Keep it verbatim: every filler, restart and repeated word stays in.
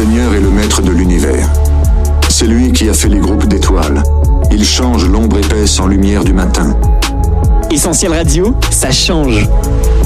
Seigneur est le maître de l'univers. C'est lui qui a fait les groupes d'étoiles. Il change l'ombre épaisse en lumière du matin. Essentiel Radio, ça change.